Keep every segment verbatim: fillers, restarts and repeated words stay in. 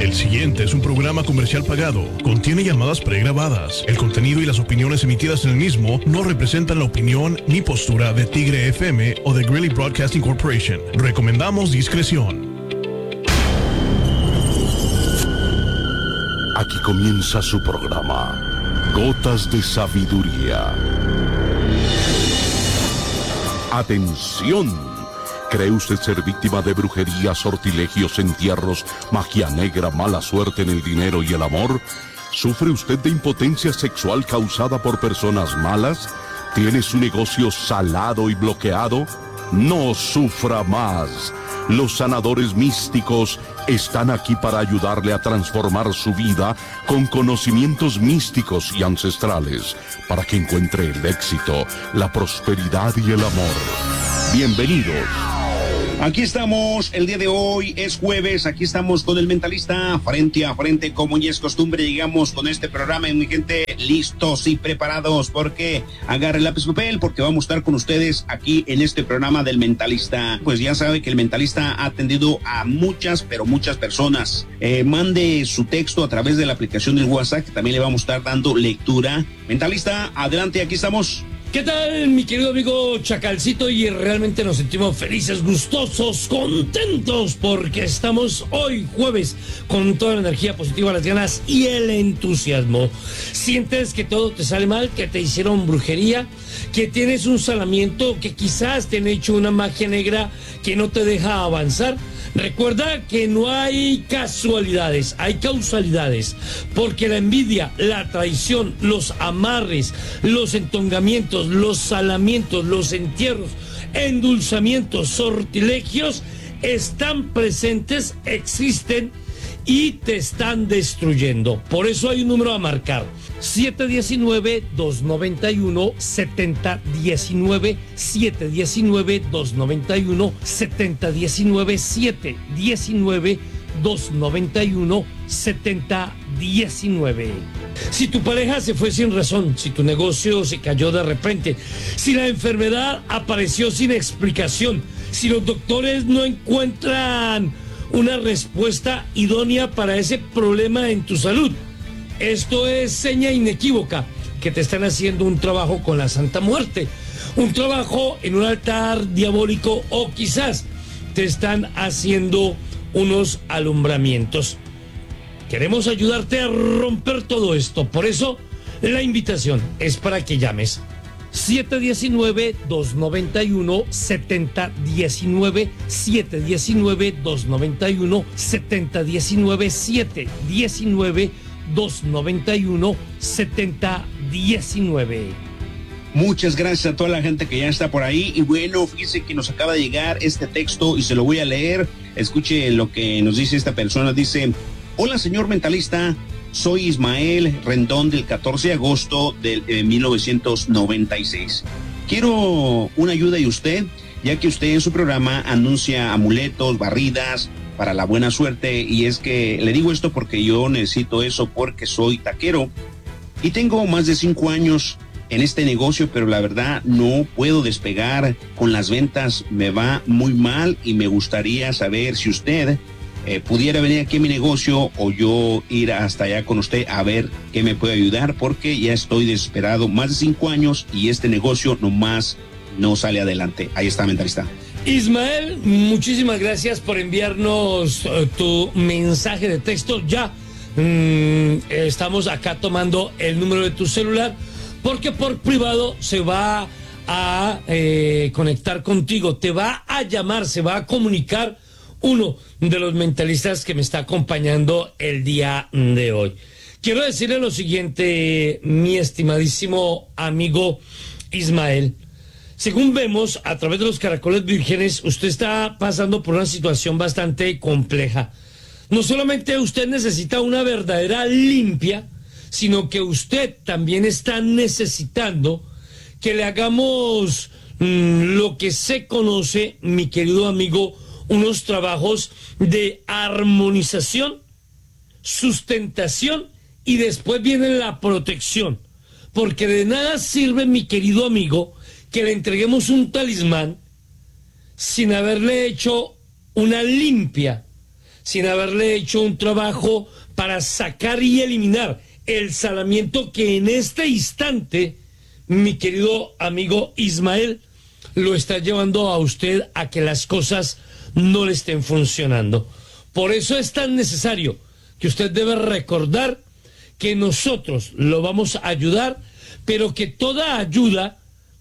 El siguiente es un programa comercial pagado. Contiene llamadas pregrabadas. El contenido y las opiniones emitidas en el mismo no representan la opinión ni postura de Tigre F M o de Greeley Broadcasting Corporation. Recomendamos discreción. Aquí comienza su programa, Gotas de Sabiduría. Atención. ¿Cree usted ser víctima de brujería, sortilegios, entierros, magia negra, mala suerte en el dinero y el amor? ¿Sufre usted de impotencia sexual causada por personas malas? ¿Tiene su negocio salado y bloqueado? No sufra más. Los sanadores místicos están aquí para ayudarle a transformar su vida con conocimientos místicos y ancestrales, para que encuentre el éxito, la prosperidad y el amor. Bienvenidos. Aquí estamos, el día de hoy es jueves, aquí estamos con el mentalista frente a frente, como ya es costumbre, llegamos con este programa y mi gente listos y preparados, porque agarre lápiz y papel, porque vamos a estar con ustedes aquí en este programa del mentalista. Pues ya sabe que el mentalista ha atendido a muchas, pero muchas personas. Eh, mande su texto a través de la aplicación del WhatsApp, que también le vamos a estar dando lectura. Mentalista, adelante, aquí estamos. ¿Qué tal, mi querido amigo Chacalcito? Y realmente nos sentimos felices, gustosos, contentos, porque estamos hoy jueves con toda la energía positiva, las ganas y el entusiasmo. ¿Sientes que todo te sale mal, que te hicieron brujería, que tienes un salamiento, que quizás te han hecho una magia negra que no te deja avanzar? Recuerda que no hay casualidades, hay causalidades, porque la envidia, la traición, los amarres, los entongamientos, los salamientos, los entierros, endulzamientos, sortilegios están presentes, existen y te están destruyendo. Por eso hay un número a marcar: siete uno nueve, dos nueve uno, siete cero uno nueve, siete uno nueve, dos nueve uno, siete cero uno nueve, siete uno nueve, dos nueve uno, siete cero uno nueve. Si tu pareja se fue sin razón, si tu negocio se cayó de repente, si la enfermedad apareció sin explicación, si los doctores no encuentran una respuesta idónea para ese problema en tu salud, esto es seña inequívoca que te están haciendo un trabajo con la Santa Muerte, un trabajo en un altar diabólico, o quizás te están haciendo unos alumbramientos. Queremos ayudarte a romper todo esto, por eso la invitación es para que llames siete uno nueve, dos nueve uno, siete cero uno nueve, siete uno nueve, dos nueve uno, siete cero uno nueve, siete uno nueve, dos nueve uno, siete cero uno nueve. Muchas gracias a toda la gente que ya está por ahí. Y bueno, fíjese que nos acaba de llegar este texto y se lo voy a leer. Escuche lo que nos dice esta persona. Dice: hola, señor mentalista. Soy Ismael Rendón, del catorce de agosto de eh, mil novecientos noventa y seis. Quiero una ayuda de usted, ya que usted en su programa anuncia amuletos, barridas para la buena suerte, y es que le digo esto porque yo necesito eso, porque soy taquero y tengo más de cinco años en este negocio, pero la verdad no puedo despegar con las ventas, me va muy mal, y me gustaría saber si usted Eh, pudiera venir aquí a mi negocio o yo ir hasta allá con usted a ver qué me puede ayudar, porque ya estoy desesperado, más de cinco años, y este negocio nomás no sale adelante. Ahí está, mentalista. Ismael, muchísimas gracias por enviarnos uh, tu mensaje de texto. Ya mmm, estamos acá tomando el número de tu celular, porque por privado se va a eh, conectar contigo, te va a llamar, se va a comunicar uno de los mentalistas que me está acompañando el día de hoy. Quiero decirle lo siguiente, mi estimadísimo amigo Ismael. Según vemos a través de los caracoles vírgenes, usted está pasando por una situación bastante compleja. No solamente usted necesita una verdadera limpia, sino que usted también está necesitando que le hagamos mmm, lo que se conoce, mi querido amigo, unos trabajos de armonización, sustentación, y después viene la protección. Porque de nada sirve, mi querido amigo, que le entreguemos un talismán sin haberle hecho una limpia, sin haberle hecho un trabajo para sacar y eliminar el salamiento que en este instante, mi querido amigo Ismael, lo está llevando a usted a que las cosas no le estén funcionando. Por eso es tan necesario que usted debe recordar que nosotros lo vamos a ayudar, pero que toda ayuda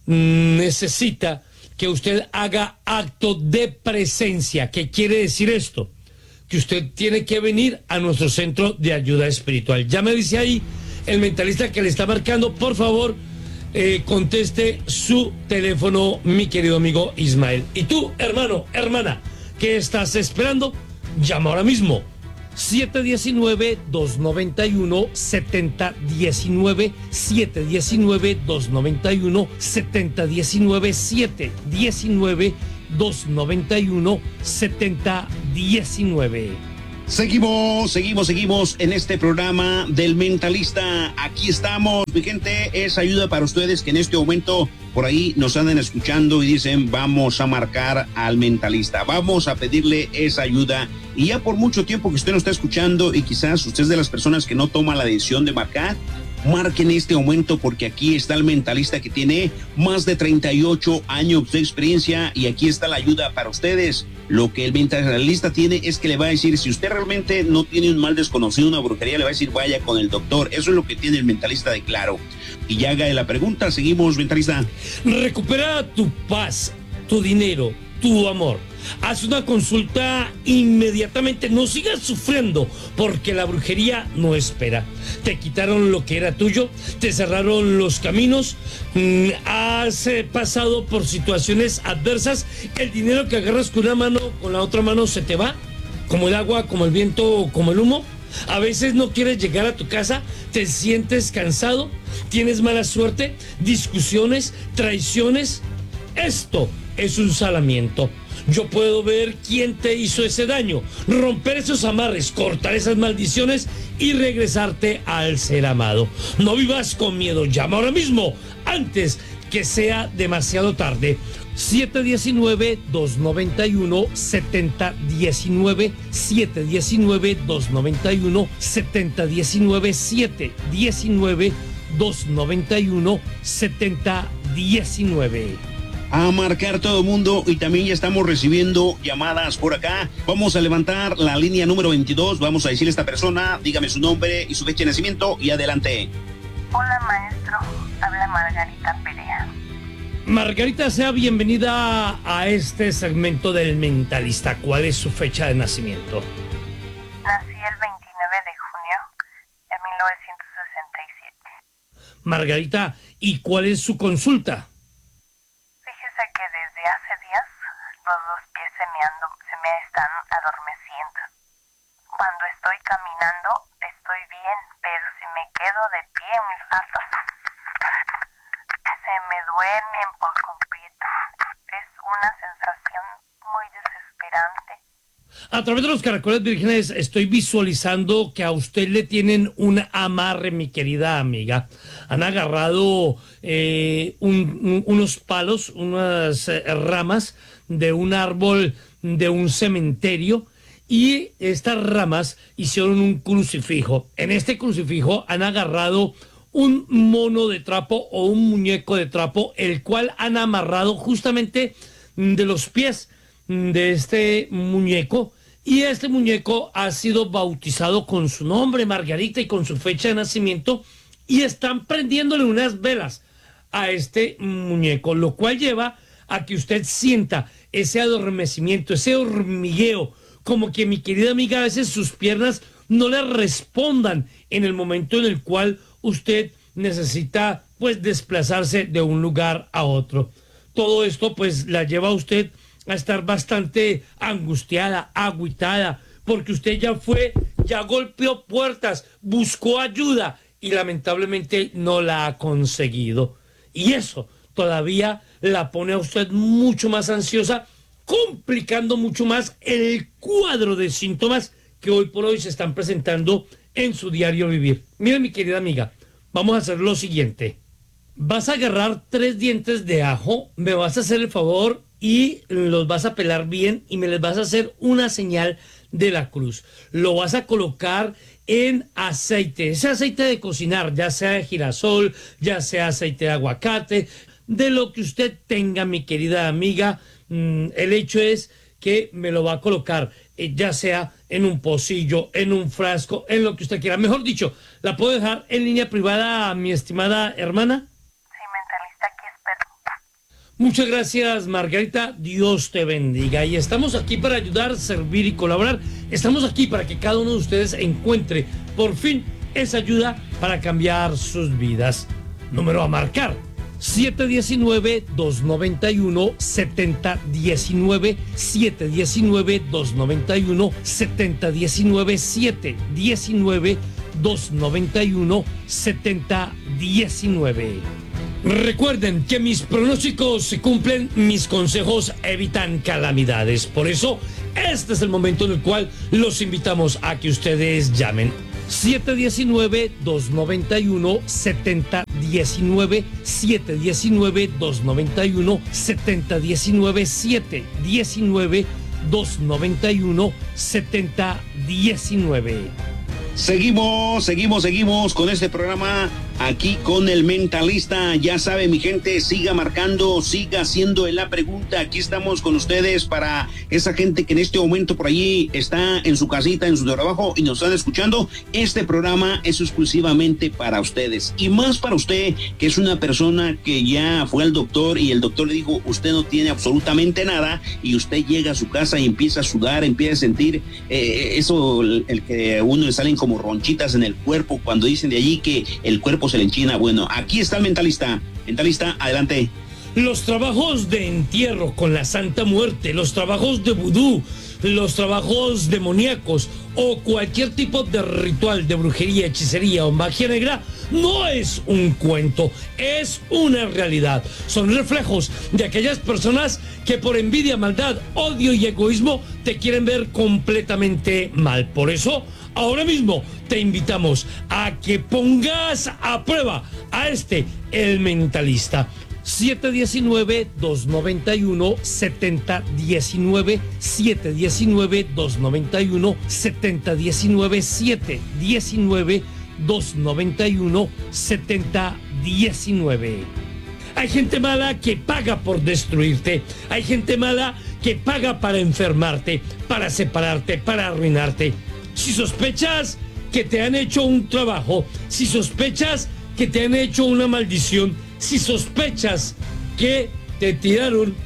necesita que usted haga acto de presencia. ¿Qué quiere decir esto? Que usted tiene que venir a nuestro centro de ayuda espiritual. Ya me dice ahí el mentalista que le está marcando, por favor, eh, conteste su teléfono, mi querido amigo Ismael. Y tú, hermano, hermana, ¿qué estás esperando? Llama ahora mismo. siete uno nueve, dos nueve uno, siete cero uno nueve, siete uno nueve, dos nueve uno, siete cero uno nueve, siete uno nueve, dos nueve uno, siete cero uno nueve. Seguimos, seguimos, seguimos en este programa del Mentalista. Aquí estamos, mi gente, es ayuda para ustedes que en este momento por ahí nos andan escuchando y dicen, vamos a marcar al Mentalista, vamos a pedirle esa ayuda. Y ya por mucho tiempo que usted nos está escuchando y quizás usted es de las personas que no toma la decisión de marcar, marquen en este momento porque aquí está el Mentalista que tiene más de treinta y ocho años de experiencia y aquí está la ayuda para ustedes. Lo que el Mentalista tiene es que le va a decir, si usted realmente no tiene un mal desconocido, una brujería, le va a decir, vaya con el doctor. Eso es lo que tiene el Mentalista de claro. Y ya haga la pregunta, seguimos, Mentalista. Recupera tu paz, tu dinero, tu amor. Haz una consulta inmediatamente, no sigas sufriendo porque la brujería no espera. Te quitaron lo que era tuyo, te cerraron los caminos, has pasado por situaciones adversas, el dinero que agarras con una mano, con la otra mano se te va, como el agua, como el viento, como el humo. A veces no quieres llegar a tu casa, te sientes cansado, tienes mala suerte, discusiones, traiciones. Esto es un salamiento. Yo puedo ver quién te hizo ese daño, romper esos amarres, cortar esas maldiciones y regresarte al ser amado. No vivas con miedo, llama ahora mismo, antes que sea demasiado tarde. siete uno nueve, dos nueve uno, siete cero uno nueve, siete uno nueve, dos nueve uno, siete cero uno nueve, siete uno nueve, dos nueve uno, siete cero uno nueve. A marcar todo el mundo y también ya estamos recibiendo llamadas por acá. Vamos a levantar la línea número veintidós. Vamos a decirle a esta persona, dígame su nombre y su fecha de nacimiento y adelante. Hola maestro, habla Margarita Perea. Margarita, sea bienvenida a este segmento del Mentalista. ¿Cuál es su fecha de nacimiento? Nací el veintinueve de junio de mil novecientos sesenta y siete. Margarita, ¿y cuál es su consulta? Fíjese que desde hace días los dos pies se me, ando, se me están adormeciendo. Cuando estoy caminando estoy bien, pero si me quedo de pie mis pasos se me duermen por completo. Es una sensación muy desesperante. A través de los caracoles vírgenes estoy visualizando que a usted le tienen un amarre, mi querida amiga. Han agarrado eh, un, un, unos palos, unas eh, ramas de un árbol de un cementerio y estas ramas hicieron un crucifijo. En este crucifijo han agarrado un mono de trapo o un muñeco de trapo, el cual han amarrado justamente de los pies de este muñeco, y este muñeco ha sido bautizado con su nombre, Margarita, y con su fecha de nacimiento, y están prendiéndole unas velas a este muñeco, lo cual lleva a que usted sienta ese adormecimiento, ese hormigueo, como que, mi querida amiga, a veces sus piernas no le respondan en el momento en el cual usted necesita pues desplazarse de un lugar a otro. Todo esto pues la lleva a usted a estar bastante angustiada, agüitada, porque usted ya fue, ya golpeó puertas, buscó ayuda y lamentablemente no la ha conseguido. Y eso todavía la pone a usted mucho más ansiosa, complicando mucho más el cuadro de síntomas que hoy por hoy se están presentando en su diario vivir. Mira, mi querida amiga, vamos a hacer lo siguiente. Vas a agarrar tres dientes de ajo, me vas a hacer el favor y los vas a pelar bien y me les vas a hacer una señal de la cruz. Lo vas a colocar en aceite, ese aceite de cocinar, ya sea de girasol, ya sea aceite de aguacate, de lo que usted tenga, mi querida amiga. Mm, el hecho es que me lo va a colocar, eh, ya sea en un pocillo, en un frasco, en lo que usted quiera. Mejor dicho, ¿la puedo dejar en línea privada, mi estimada hermana? Sí, mentalista, aquí espero. Muchas gracias, Margarita. Dios te bendiga. Y estamos aquí para ayudar, servir y colaborar. Estamos aquí para que cada uno de ustedes encuentre por fin esa ayuda para cambiar sus vidas. Número a marcar: siete uno nueve, dos nueve uno, siete cero uno nueve, siete uno nueve, dos nueve uno, siete cero uno nueve, siete uno nueve, dos nueve uno, siete cero uno nueve. Recuerden que mis pronósticos se cumplen, mis consejos evitan calamidades. Por eso, este es el momento en el cual los invitamos a que ustedes llamen. siete uno nueve, dos nueve uno, siete cero uno nueve, siete uno nueve, dos nueve uno, siete cero uno nueve, siete uno nueve, dos nueve uno, siete cero uno nueve. Seguimos, seguimos, seguimos con este programa aquí con el Mentalista. Ya sabe, mi gente, siga marcando, siga haciendo la pregunta. Aquí estamos con ustedes para esa gente que en este momento por allí está en su casita, en su trabajo y nos están escuchando. Este programa es exclusivamente para ustedes y más para usted, que es una persona que ya fue al doctor y el doctor le dijo, usted no tiene absolutamente nada, y usted llega a su casa y empieza a sudar, empieza a sentir eh, eso, el, el que a uno le salen como ronchitas en el cuerpo cuando dicen de allí que el cuerpo se le enchina. Bueno, aquí está el Mentalista. Mentalista, adelante. Los trabajos de entierro con la Santa Muerte, los trabajos de vudú, los trabajos demoníacos o cualquier tipo de ritual de brujería, hechicería o magia negra no es un cuento, es una realidad. Son reflejos de aquellas personas que por envidia, maldad, odio y egoísmo te quieren ver completamente mal. Por eso, ahora mismo te invitamos a que pongas a prueba a este, el Mentalista. siete uno nueve, dos nueve uno, siete cero uno nueve, siete uno nueve, dos nueve uno, siete cero uno nueve, siete uno nueve, dos nueve uno, siete cero uno nueve. Hay gente mala que paga por destruirte. Hay gente mala que paga para enfermarte, para separarte, para arruinarte. Si sospechas que te han hecho un trabajo, si sospechas que te han hecho una maldición, si sospechas que te tiraron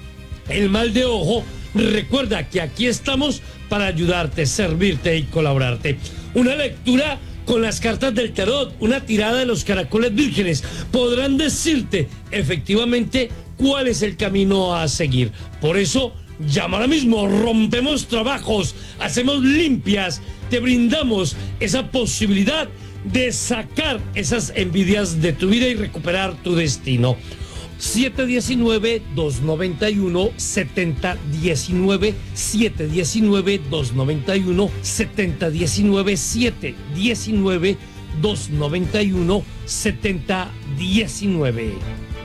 el mal de ojo, recuerda que aquí estamos para ayudarte, servirte y colaborarte. Una lectura con las cartas del tarot, una tirada de los caracoles vírgenes, podrán decirte efectivamente cuál es el camino a seguir. Por eso, llama ahora mismo, rompemos trabajos, hacemos limpias, te brindamos esa posibilidad de sacar esas envidias de tu vida y recuperar tu destino. siete uno nueve, dos nueve uno, siete cero uno nueve, siete uno nueve, dos nueve uno, siete cero uno nueve, siete uno nueve, dos nueve uno, siete cero uno nueve.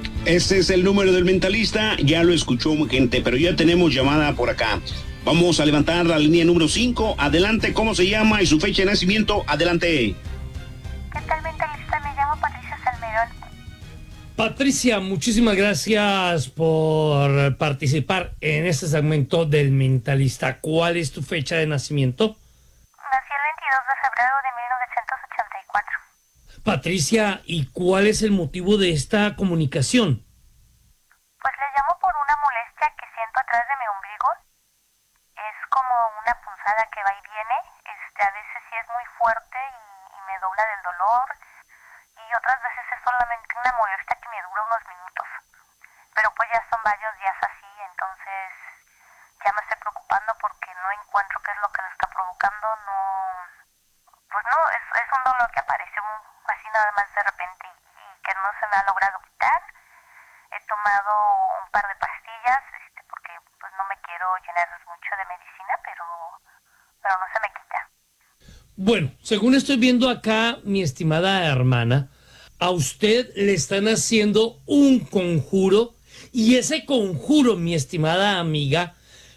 Ese es el número del Mentalista, ya lo escuchó mi gente, pero ya tenemos llamada por acá. Vamos a levantar la línea número cinco. Adelante, ¿cómo se llama y su fecha de nacimiento? Adelante. ¿Qué tal, Mentalista? Me llamo Patricia Salmerón. Patricia, muchísimas gracias por participar en este segmento del Mentalista. ¿Cuál es tu fecha de nacimiento? Nací el veintidós de febrero de mil novecientos ochenta y cuatro. Patricia, ¿y cuál es el motivo de esta comunicación? Pues le llamo por una molestia que siento atrás de mi ombligo. Es como una punzada que va y viene. Este, a veces sí es muy fuerte y, y me dobla del dolor. Y otras veces es solamente una molestia que me dura unos minutos. Pero pues ya son varios días así, entonces ya me estoy preocupando porque no encuentro qué es lo que lo está provocando. No, pues no, es, es un dolor que apareció así nada más de repente y, y que no se me ha logrado quitar. He tomado un par de pastillas, este, porque pues no me quiero llenar mucho de medicina, pero, pero no se me quita. Bueno, según estoy viendo acá, mi estimada hermana, a usted le están haciendo un conjuro, y ese conjuro, mi estimada amiga,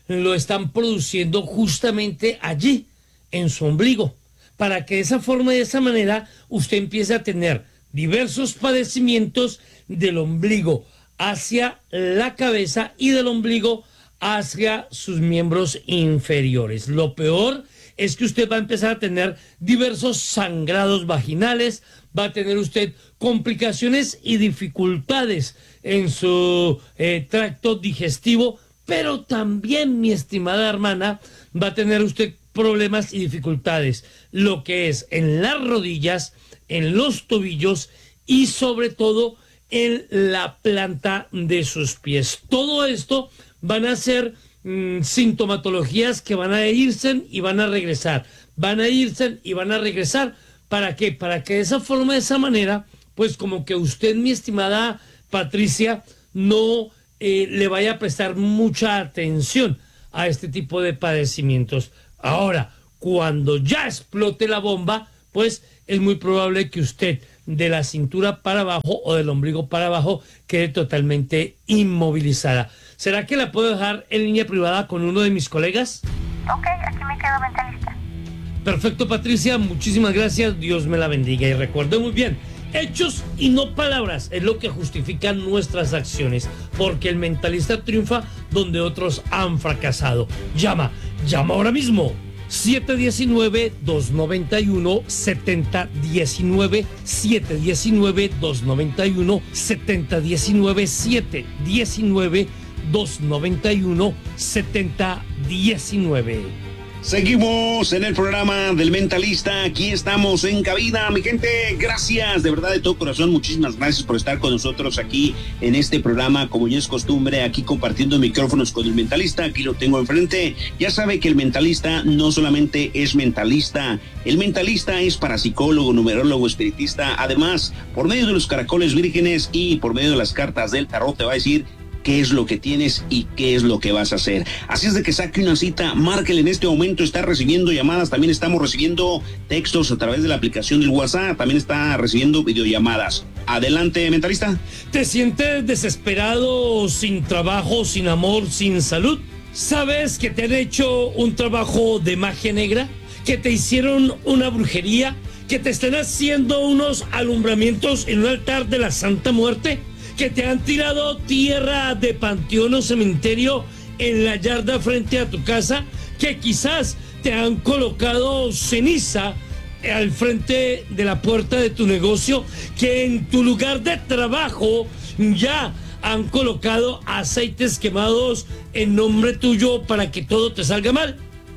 lo están produciendo justamente allí, en su ombligo, para que de esa forma, de esa manera, usted empiece a tener diversos padecimientos del ombligo hacia la cabeza y del ombligo hacia sus miembros inferiores. Lo peor es que usted va a empezar a tener diversos sangrados vaginales, va a tener usted complicaciones y dificultades en su eh, tracto digestivo, pero también, mi estimada hermana, va a tener usted problemas y dificultades, lo que es en las rodillas, en los tobillos y sobre todo en la planta de sus pies. Todo esto van a ser mmm, sintomatologías que van a irse y van a regresar, van a irse y van a regresar. ¿Para qué? Para que de esa forma, de esa manera, pues como que usted, mi estimada Patricia, no eh, le vaya a prestar mucha atención a este tipo de padecimientos. Ahora, cuando ya explote la bomba, pues es muy probable que usted de la cintura para abajo o del ombligo para abajo quede totalmente inmovilizada. ¿Será que la puedo dejar en línea privada con uno de mis colegas? Ok, aquí me quedo mentalista. Perfecto, Patricia, muchísimas gracias, Dios me la bendiga. Y recuerde muy bien, hechos y no palabras es lo que justifica nuestras acciones, porque el mentalista triunfa donde otros han fracasado. Llama, llama ahora mismo. siete uno nueve, dos nueve uno, siete cero uno nueve, siete uno nueve, dos nueve uno, siete cero uno nueve, siete uno nueve, dos nueve uno, siete cero uno nueve. Seguimos en el programa del Mentalista, aquí estamos en cabina, mi gente, gracias, de verdad, de todo corazón, muchísimas gracias por estar con nosotros aquí en este programa, como ya es costumbre, aquí compartiendo micrófonos con el Mentalista, aquí lo tengo enfrente. Ya sabe que el Mentalista no solamente es mentalista, el Mentalista es parapsicólogo, numerólogo, espiritista, además, por medio de los caracoles vírgenes y por medio de las cartas del tarot te va a decir qué es lo que tienes y qué es lo que vas a hacer. Así es de que saque una cita, márquele en este momento, está recibiendo llamadas, también estamos recibiendo textos a través de la aplicación del WhatsApp, también está recibiendo videollamadas. Adelante, Mentalista. ¿Te sientes desesperado, sin trabajo, sin amor, sin salud? ¿Sabes que te han hecho un trabajo de magia negra? ¿Que te hicieron una brujería? ¿Que te están haciendo unos alumbramientos en un altar de la Santa Muerte? ¿Que te han tirado tierra de panteón o cementerio en la yarda frente a tu casa? ¿Que quizás te han colocado ceniza al frente de la puerta de tu negocio? ¿Que en tu lugar de trabajo ya han colocado aceites quemados en nombre tuyo para que todo te salga mal?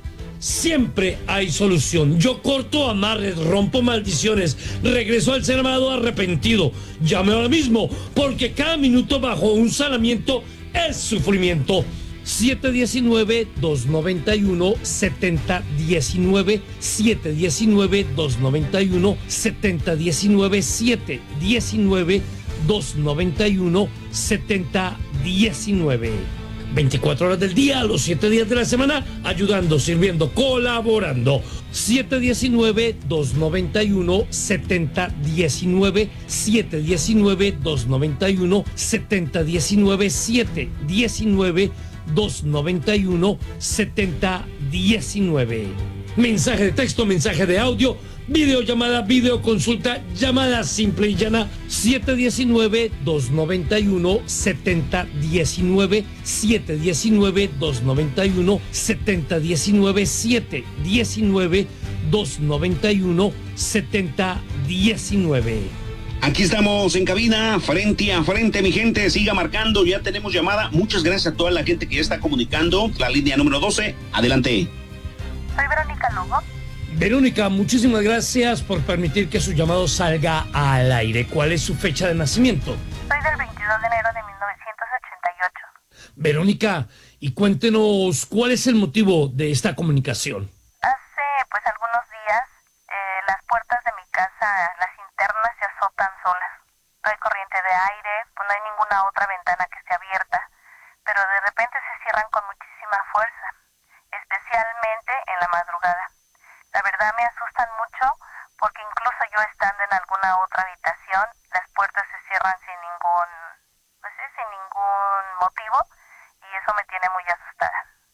Siempre hay solución. Yo corto amarres, rompo maldiciones, regreso al ser amado arrepentido. Llame ahora mismo, porque cada minuto bajo un salamiento es sufrimiento. siete uno nueve, dos nueve uno, siete cero uno nueve, siete uno nueve, dos nueve uno, siete cero uno nueve, siete uno nueve, dos nueve uno, siete cero uno nueve. veinticuatro horas del día, los siete días de la semana, ayudando, sirviendo, colaborando. siete uno nueve, dos nueve uno, siete cero uno nueve, siete uno nueve, dos nueve uno, siete cero uno nueve, siete uno nueve, dos nueve uno, siete cero uno nueve. Mensaje de texto, mensaje de audio, videollamada, videoconsulta, llamada simple y llana, siete uno nueve, dos nueve uno, siete cero uno nueve, siete uno nueve, dos nueve uno, siete cero uno nueve, siete uno nueve, dos nueve uno, siete cero uno nueve. Aquí estamos en cabina, frente a frente, mi gente, siga marcando, ya tenemos llamada. Muchas gracias a toda la gente que ya está comunicando. La línea número doce, adelante. Soy Verónica Lugo. Verónica, muchísimas gracias por permitir que su llamado salga al aire. ¿Cuál es su fecha de nacimiento? Soy del veintidós de enero de mil novecientos ochenta y ocho. Verónica, y cuéntenos cuál es el motivo de esta comunicación. Hace pues algunos días eh, las puertas de mi casa, las internas se azotan solas. No hay corriente de aire, pues no hay ninguna otra ventana que esté abierta, pero de repente se cierran con muchísima fuerza, especialmente en la madrugada. La verdad me asustan mucho porque incluso yo estando en alguna otra habitación, las puertas se cierran sin ningún, pues sí, sin ningún motivo, y eso me tiene muy asustada.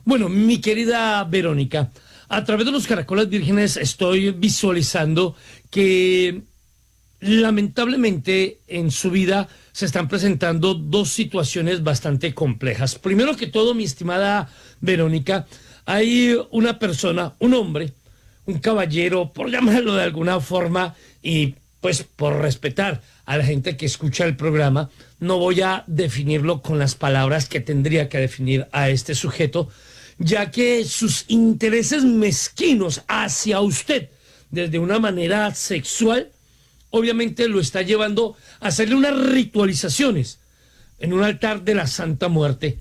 Bueno, mi querida Verónica, a través de los caracoles vírgenes estoy visualizando que lamentablemente en su vida se están presentando dos situaciones bastante complejas. Primero que todo, mi estimada Verónica, hay una persona, un hombre, un caballero, por llamarlo de alguna forma, y pues por respetar a la gente que escucha el programa, no voy a definirlo con las palabras que tendría que definir a este sujeto, ya que sus intereses mezquinos hacia usted, desde una manera sexual, obviamente lo está llevando a hacerle unas ritualizaciones en un altar de la Santa Muerte,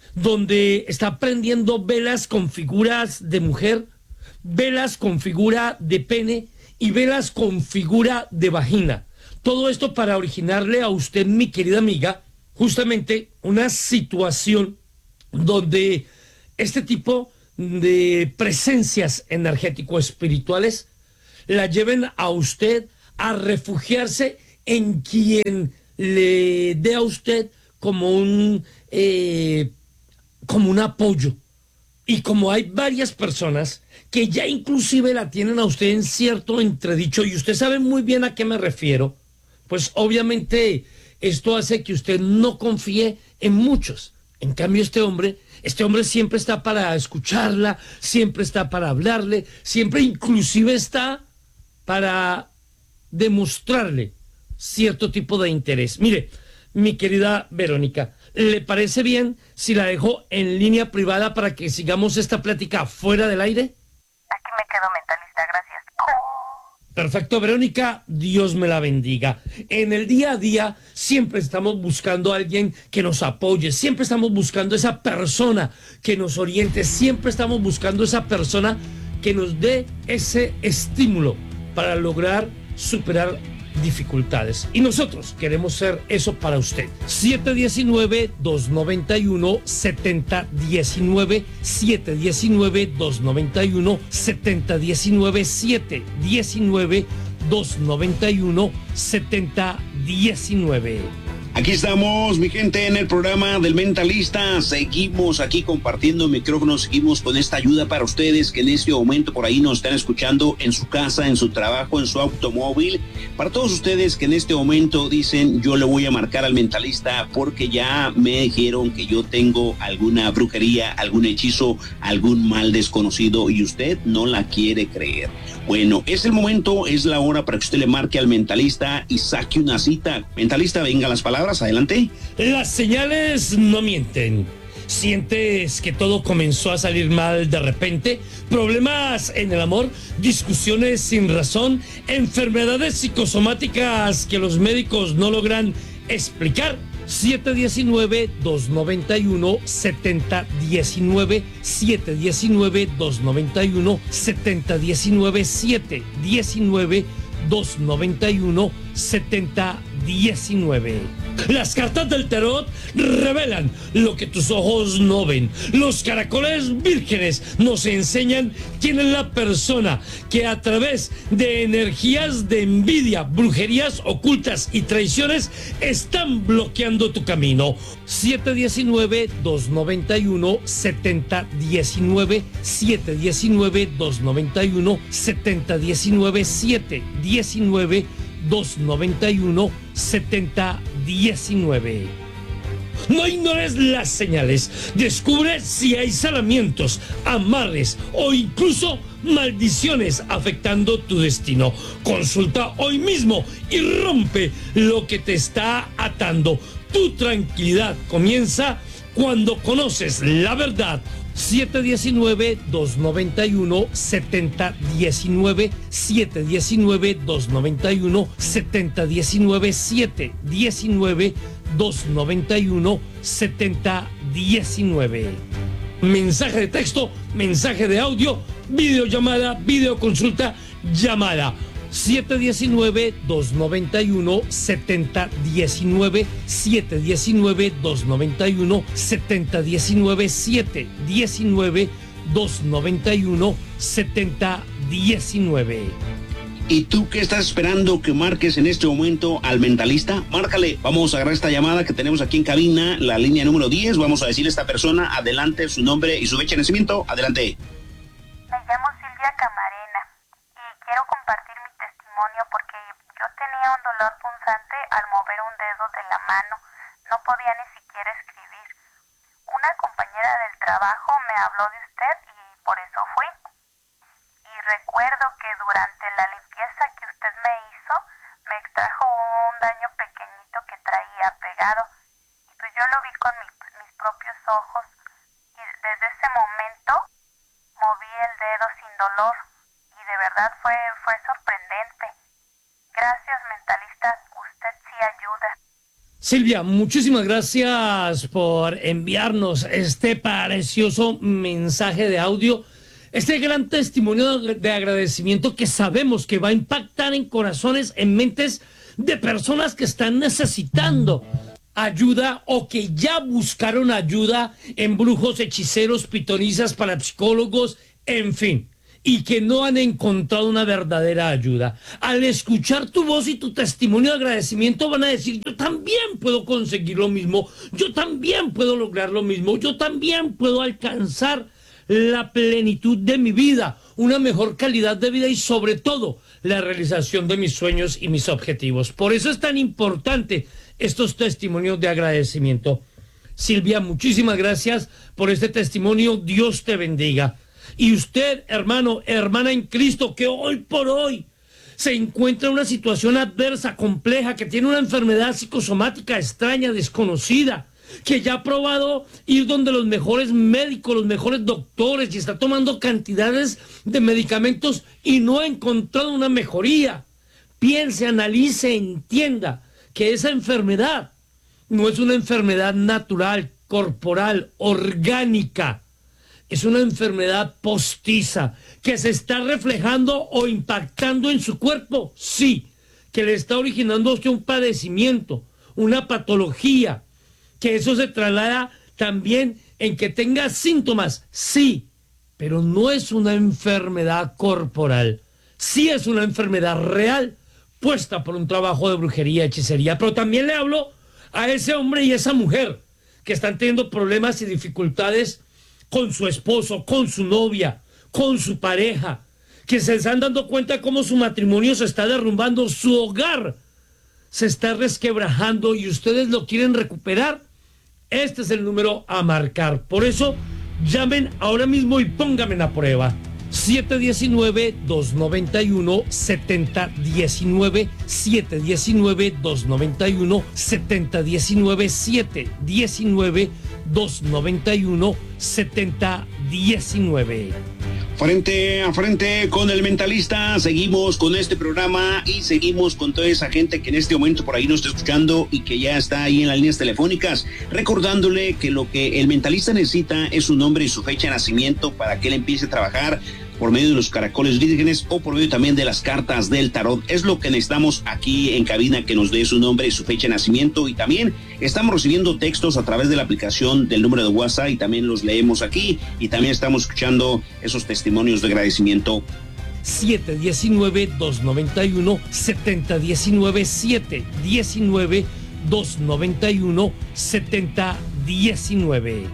donde está prendiendo velas con figuras de mujer, velas con figura de pene y velas con figura de vagina. Todo esto para originarle a usted, mi querida amiga, justamente una situación donde este tipo de presencias energético-espirituales la lleven a usted a refugiarse en quien le dé a usted como un, eh, como un apoyo. Y como hay varias personas que ya inclusive la tienen a usted en cierto entredicho, y usted sabe muy bien a qué me refiero, pues obviamente esto hace que usted no confíe en muchos. En cambio, este hombre, este hombre siempre está para escucharla, siempre está para hablarle, siempre inclusive está para demostrarle cierto tipo de interés. Mire, mi querida Verónica, ¿le parece bien si la dejo en línea privada para que sigamos esta plática fuera del aire? Aquí me quedo, mentalista, gracias. Perfecto, Verónica, Dios me la bendiga. En el día a día siempre estamos buscando a alguien que nos apoye, siempre estamos buscando esa persona que nos oriente, siempre estamos buscando esa persona que nos dé ese estímulo para lograr superar dificultades. Y nosotros queremos ser eso para usted. siete uno nueve, dos nueve uno, siete cero uno nueve, siete uno nueve, dos nueve uno, siete cero uno nueve, siete uno nueve, dos nueve uno, siete cero uno nueve. Aquí estamos, mi gente, en el programa del Mentalista. Seguimos aquí compartiendo micrófonos, seguimos con esta ayuda para ustedes que en este momento por ahí nos están escuchando en su casa, en su trabajo, en su automóvil. Para todos ustedes que en este momento dicen, yo le voy a marcar al Mentalista porque ya me dijeron que yo tengo alguna brujería, algún hechizo, algún mal desconocido y usted no la quiere creer. Bueno, es el momento, es la hora para que usted le marque al Mentalista y saque una cita. Mentalista, venga las palabras, adelante. Las señales no mienten. ¿Sientes que todo comenzó a salir mal de repente? ¿Problemas en el amor? ¿Discusiones sin razón? ¿Enfermedades psicosomáticas que los médicos no logran explicar? siete uno nueve, dos nueve uno, siete cero uno nueve, siete uno nueve, dos nueve uno, siete cero uno nueve, siete uno nueve, dos nueve uno, siete cero uno nueve. Las cartas del tarot revelan lo que tus ojos no ven. Los caracoles vírgenes nos enseñan quién es la persona que a través de energías de envidia, brujerías ocultas y traiciones están bloqueando tu camino. siete uno nueve, dos nueve uno, siete cero uno nueve, siete uno nueve, dos nueve uno, siete cero uno nueve, siete uno nueve, dos nueve uno, siete cero uno nueve. No ignores las señales. Descubre si hay salamientos, amarres o incluso maldiciones afectando tu destino. Consulta hoy mismo y rompe lo que te está atando. Tu tranquilidad comienza cuando conoces la verdad. siete uno nueve, dos nueve uno, siete cero uno nueve, siete uno nueve, dos nueve uno, siete cero uno nueve, siete uno nueve, dos nueve uno, siete cero uno nueve. Mensaje de texto, mensaje de audio, videollamada, videoconsulta, llamada. siete uno nueve, dos nueve uno, siete cero uno nueve, siete uno nueve, dos nueve uno, siete cero uno nueve, siete uno nueve, dos nueve uno, siete cero uno nueve. ¿Y tú qué estás esperando que marques en este momento al mentalista? Márcale. Vamos a agarrar esta llamada que tenemos aquí en cabina, la línea número diez. Vamos a decirle a esta persona, adelante, su nombre y su fecha de nacimiento. Adelante. Me llamo Silvia Camarena y quiero compartir mi testimonio porque yo tenía un dolor punzante al mover un dedo de la mano. No podía ni siquiera escribir. Una compañera del trabajo me habló de usted y por eso fui. Y recuerdo que durante la limpieza que usted me hizo, me extrajo un daño pequeñito que traía pegado. Y pues yo lo vi con mi, mis propios ojos. Y desde ese momento moví el dedo sin dolor. Y de verdad fue, fue sorprendente. Gracias, mentalista. Usted sí ayuda. Silvia, muchísimas gracias por enviarnos este precioso mensaje de audio, este gran testimonio de agradecimiento que sabemos que va a impactar en corazones, en mentes de personas que están necesitando ayuda o que ya buscaron ayuda en brujos, hechiceros, pitonisas, parapsicólogos, en fin, y que no han encontrado una verdadera ayuda. Al escuchar tu voz y tu testimonio de agradecimiento van a decir, yo también puedo conseguir lo mismo, yo también puedo lograr lo mismo, yo también puedo alcanzar la plenitud de mi vida, una mejor calidad de vida y sobre todo la realización de mis sueños y mis objetivos. Por eso es tan importante estos testimonios de agradecimiento. Silvia, muchísimas gracias por este testimonio. Dios te bendiga. Y usted, hermano, hermana en Cristo, que hoy por hoy se encuentra en una situación adversa, compleja, que tiene una enfermedad psicosomática extraña, desconocida, que ya ha probado ir donde los mejores médicos, los mejores doctores, y está tomando cantidades de medicamentos y no ha encontrado una mejoría. Piense, analice, entienda que esa enfermedad no es una enfermedad natural, corporal, orgánica. Es una enfermedad postiza que se está reflejando o impactando en su cuerpo, sí, que le está originando a usted un padecimiento, una patología, que eso se traslada también en que tenga síntomas, sí, pero no es una enfermedad corporal, sí es una enfermedad real, puesta por un trabajo de brujería, hechicería, pero también le hablo a ese hombre y esa mujer que están teniendo problemas y dificultades con su esposo, con su novia, con su pareja, que se están dando cuenta cómo su matrimonio se está derrumbando, su hogar se está resquebrajando y ustedes lo quieren recuperar. Este es el número a marcar. Por eso, llamen ahora mismo y pónganme a prueba. siete uno nueve, dos nueve uno, siete cero uno nueve, siete uno nueve, dos nueve uno, siete cero uno nueve, siete uno nueve, dos nueve uno, siete cero uno nueve. Frente a frente con el mentalista, seguimos con este programa y seguimos con toda esa gente que en este momento por ahí nos está escuchando y que ya está ahí en las líneas telefónicas, recordándole que lo que el mentalista necesita es su nombre y su fecha de nacimiento para que él empiece a trabajar por medio de los caracoles vírgenes o por medio también de las cartas del tarot. Es lo que necesitamos aquí en cabina, que nos dé su nombre y su fecha de nacimiento, y también estamos recibiendo textos a través de la aplicación del número de WhatsApp y también los leemos aquí y también estamos escuchando esos testimonios de agradecimiento. siete uno nueve, dos nueve uno, siete cero uno nueve, siete uno nueve, dos nueve uno, siete cero uno nueve.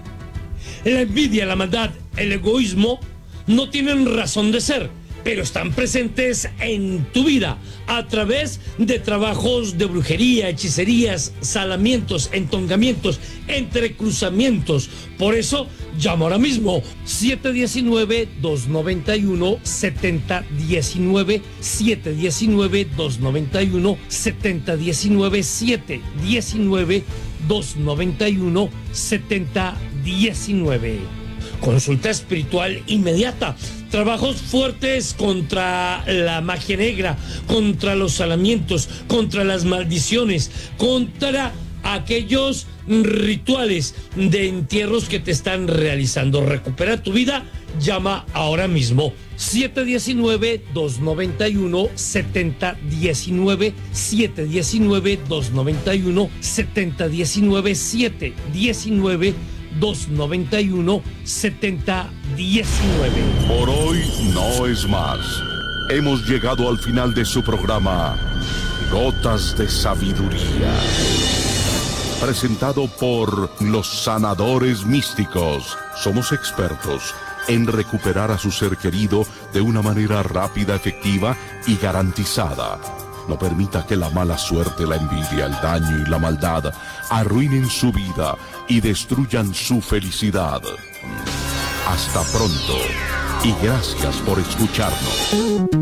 La envidia, la maldad, el egoísmo no tienen razón de ser, pero están presentes en tu vida a través de trabajos de brujería, hechicerías, salamientos, entongamientos, entrecruzamientos. Por eso, llama ahora mismo siete uno nueve, dos nueve uno, siete cero uno nueve, siete uno nueve, dos nueve uno, siete cero uno nueve, siete uno nueve, dos nueve uno, siete cero uno nueve. Consulta espiritual inmediata, trabajos fuertes contra la magia negra, contra los salamientos, contra las maldiciones, contra aquellos rituales de entierros que te están realizando. Recupera tu vida, llama ahora mismo. siete uno nueve, dos nueve uno, siete cero uno nueve, siete uno nueve, dos nueve uno, siete cero uno nueve, siete uno nueve, dos nueve uno, siete cero uno nueve. Por hoy no es más. Hemos llegado al final de su programa, Gotas de Sabiduría, presentado por los sanadores místicos. Somos expertos en recuperar a su ser querido de una manera rápida, efectiva y garantizada. No permita que la mala suerte, la envidia, el daño y la maldad arruinen su vida y destruyan su felicidad. Hasta pronto y gracias por escucharnos.